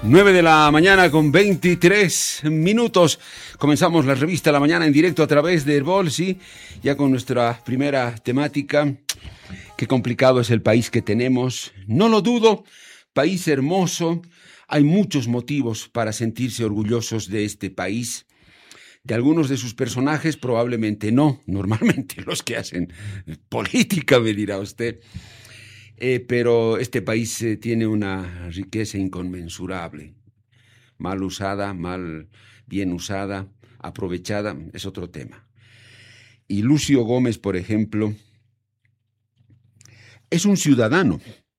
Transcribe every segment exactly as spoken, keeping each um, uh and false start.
nueve de la mañana con veintitrés minutos. Comenzamos la revista La Mañana en directo a través de Herbol, sí, ya con nuestra primera temática. Qué complicado es el país que tenemos. No lo dudo, país hermoso. Hay muchos motivos para sentirse orgullosos de este país. De algunos de sus personajes probablemente no, normalmente los que hacen política, me dirá usted. Eh, pero este país eh, tiene una riqueza inconmensurable. Mal usada, mal, bien usada, aprovechada, es otro tema. Y Lucio Gómez, por ejemplo, es un ciudadano.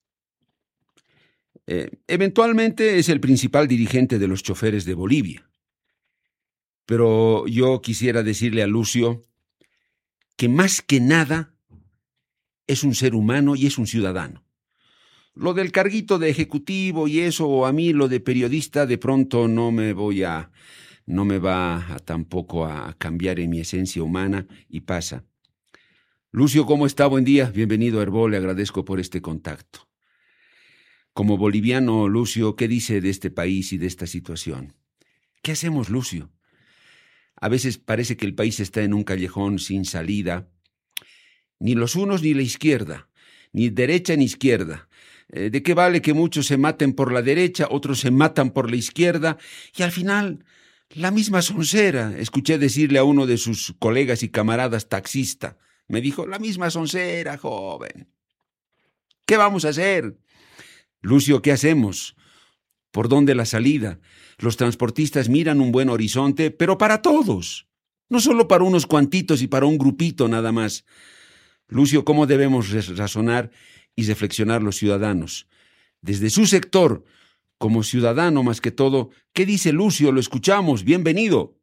Eh, eventualmente es el principal dirigente de los choferes de Bolivia. Pero yo quisiera decirle a Lucio que más que nada es un ser humano y es un ciudadano. Lo del carguito de ejecutivo y eso, o a mí lo de periodista, de pronto no me voy a, no me va a, tampoco a cambiar en mi esencia humana y pasa. Lucio, ¿cómo está? Buen día, bienvenido a Herbol, le agradezco por este contacto. Como boliviano, Lucio, ¿qué dice de este país y de esta situación? ¿Qué hacemos, Lucio? A veces parece que el país está en un callejón sin salida. Ni los unos ni la izquierda, ni derecha ni izquierda. Eh, ¿De qué vale que muchos se maten por la derecha, otros se matan por la izquierda? Y al final, la misma soncera. Escuché decirle a uno de sus colegas y camaradas taxista. Me dijo, la misma soncera, joven. ¿Qué vamos a hacer? Lucio, ¿qué hacemos? ¿Por dónde la salida? Los transportistas miran un buen horizonte, pero para todos. No solo para unos cuantitos y para un grupito nada más. Lucio, ¿cómo debemos razonar y reflexionar los ciudadanos? Desde su sector, como ciudadano más que todo, ¿qué dice Lucio? Lo escuchamos, bienvenido.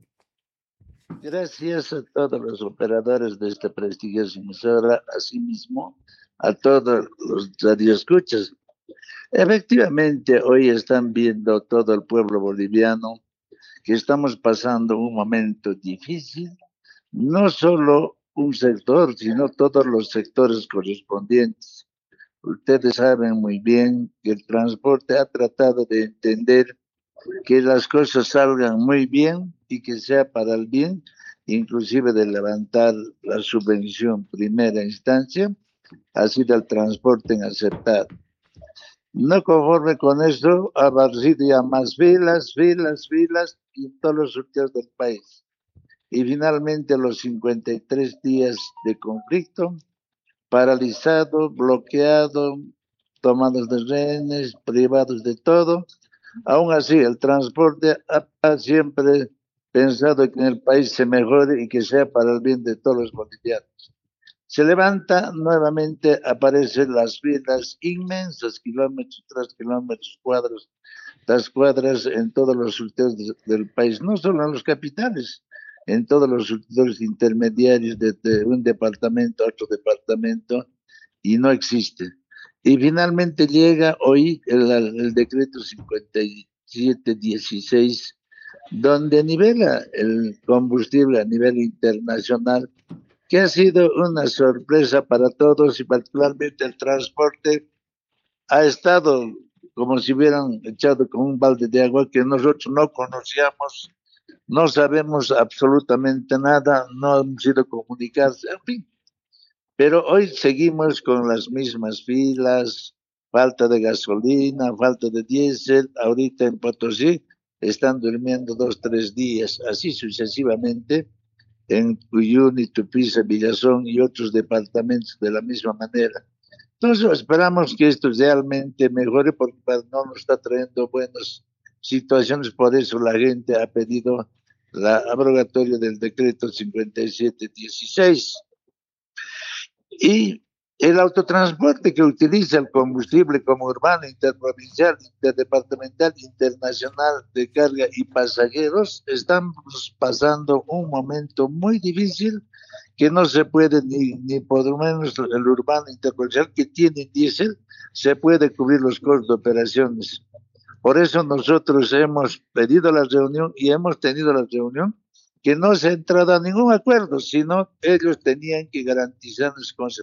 Gracias a todos los operadores de esta prestigiosa emisora, asimismo a todos los radioescuchas. Efectivamente, hoy están viendo todo el pueblo boliviano que estamos pasando un momento difícil, no solo un sector, sino todos los sectores correspondientes. Ustedes saben muy bien que el transporte ha tratado de entender que las cosas salgan muy bien y que sea para el bien, inclusive de levantar la subvención primera instancia, ha sido el transporte en aceptar. No conforme con esto, ha aparecido ya más filas, filas, filas en todos los sitios del país. Y finalmente los cincuenta y tres días de conflicto, paralizado, bloqueado, tomados de rehenes, privados de todo. Aún así, el transporte ha siempre pensado que en el país se mejore y que sea para el bien de todos los bolivianos. Se levanta nuevamente, aparecen las filas inmensas, kilómetros tras kilómetros, cuadros tras cuadras en todos los surtidores del país, no solo en los capitales, en todos los surtidores intermediarios de, de un departamento a otro departamento, y no existe. Y finalmente llega hoy el, el decreto cincuenta y siete dieciséis, donde nivela el combustible a nivel internacional, que ha sido una sorpresa para todos y particularmente el transporte ha estado como si hubieran echado con un balde de agua que nosotros no conocíamos, no sabemos absolutamente nada, no hemos sido comunicados, en fin. Pero hoy seguimos con las mismas filas, falta de gasolina, falta de diésel, ahorita en Potosí están durmiendo dos, tres días, así sucesivamente, en Uyuni, Tupiza, Villazón y otros departamentos de la misma manera. Entonces esperamos que esto realmente mejore porque no nos está trayendo buenas situaciones, por eso la gente ha pedido la abrogatoria del decreto cincuenta y siete dieciséis. Y el autotransporte que utiliza el combustible como urbano, interprovincial, interdepartamental, internacional de carga y pasajeros, estamos pasando un momento muy difícil que no se puede ni, ni por lo menos el urbano interprovincial que tiene diésel, se puede cubrir los costos de operaciones. Por eso nosotros hemos pedido la reunión y hemos tenido la reunión que no se ha entrado a ningún acuerdo, sino ellos tenían que garantizarnos con